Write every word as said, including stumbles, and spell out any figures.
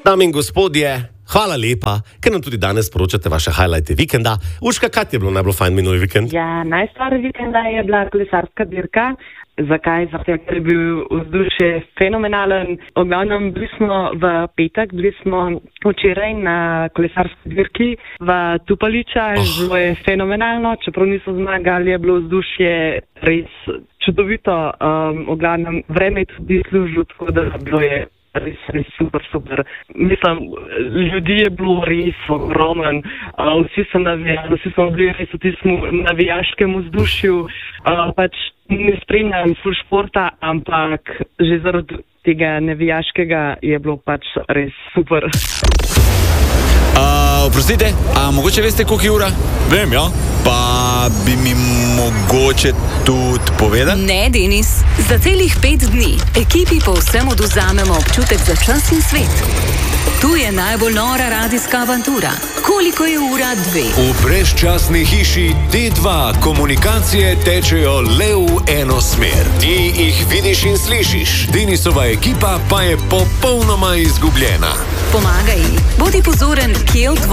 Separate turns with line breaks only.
Dame in gospodje, hvala lepa, ker nam tudi danes poročate vaše highlighte vikenda. Urška, kaj ti je bilo najbolj fajn minuli vikend?
Ja, najstar vikenda je bila kolesarska dirka. Zakaj? Zato, ker je bil vzdušje fenomenalen. Ognavnem, bili smo v petek, bili smo včeraj na kolesarski dirki v Tupaliča. Oh. Bilo je fenomenalno, čeprav niso zmagali, je bilo vzdušje res čudovito. Um, Ognavnem, vreme je tudi služilo, tako da bilo je res, res super, super. Mislim, ljudi je bilo res ogromen, uh, vsi so navijali, vsi smo bili res v tistem navijaškem vzdušju, uh, pač ne spremljam ful športa, ampak že zaradi tega navijaškega je bilo pač res super.
Uh, oprostite, a mogoče veste, koliko je ura?
Vem, ja.
Pa bi mi mogoče tudi povedali?
Ne, Denis. Za celih pet dni ekipi povsem odvzamemo občutek za čas in svet. Tu je najbolj nora radijska avantura. Koliko je ura dve?
V brezčasni hiši D dva komunikacije tečejo le v eno smer. Ti jih vidiš in slišiš. Denisova ekipa pa je popolnoma izgubljena.
Pomagaj, bodi pozoren, kje v